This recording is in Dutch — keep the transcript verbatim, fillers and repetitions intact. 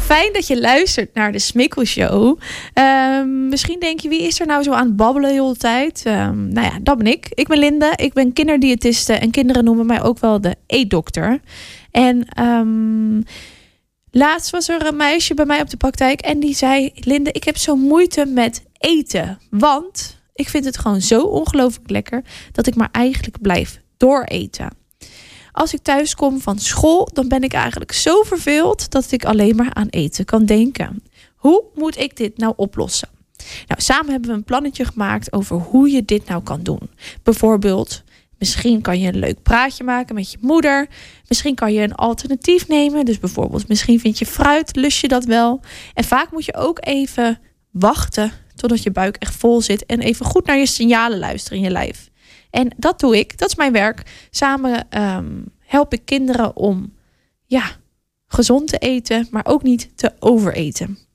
Fijn dat je luistert naar de Smikkel Show. Um, misschien denk je, wie is er nou zo aan het babbelen de hele tijd? Um, nou ja, dat ben ik. Ik ben Linde, ik ben kinderdiëtiste en kinderen noemen mij ook wel de eetdokter. En um, laatst was er een meisje bij mij op de praktijk en die zei, Linde, ik heb zo moeite met eten. Want ik vind het gewoon zo ongelooflijk lekker dat ik maar eigenlijk blijf dooreten. Als ik thuis kom van school, dan ben ik eigenlijk zo verveeld dat ik alleen maar aan eten kan denken. Hoe moet ik dit nou oplossen? Nou, samen hebben we een plannetje gemaakt over hoe je dit nou kan doen. Bijvoorbeeld, misschien kan je een leuk praatje maken met je moeder. Misschien kan je een alternatief nemen. Dus bijvoorbeeld, misschien vind je fruit, lust je dat wel. En vaak moet je ook even wachten totdat je buik echt vol zit en even goed naar je signalen luisteren in je lijf. En dat doe ik, dat is mijn werk. Samen um, help ik kinderen om ja, gezond te eten, maar ook niet te overeten.